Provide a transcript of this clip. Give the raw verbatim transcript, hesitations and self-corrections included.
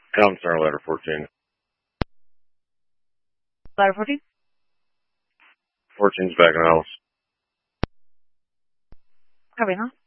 Calvin Center, letter fourteen. Letter fourteen? fourteen's back in the house. Copy, huh?